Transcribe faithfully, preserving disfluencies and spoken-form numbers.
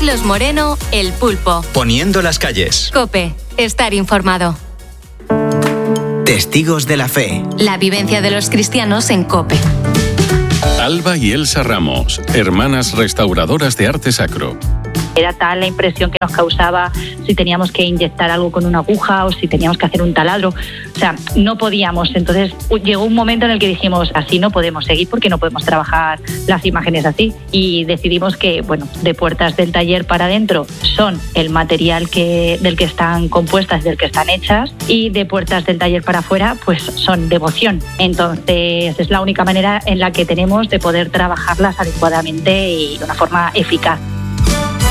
Carlos Moreno, El Pulpo. Poniendo las calles. COPE. Estar informado. Testigos de la fe. La vivencia de los cristianos en COPE. Alba y Elsa Ramos, hermanas restauradoras de arte sacro. Era tal la impresión que nos causaba si teníamos que inyectar algo con una aguja o si teníamos que hacer un taladro. O sea, no podíamos. Entonces llegó un momento en el que dijimos, así no podemos seguir porque no podemos trabajar las imágenes así. Y decidimos que, bueno, de puertas del taller para adentro son el material que, del que están compuestas, del que están hechas, y de puertas del taller para afuera, pues son devoción. Entonces es la única manera en la que tenemos de poder trabajarlas adecuadamente y de una forma eficaz.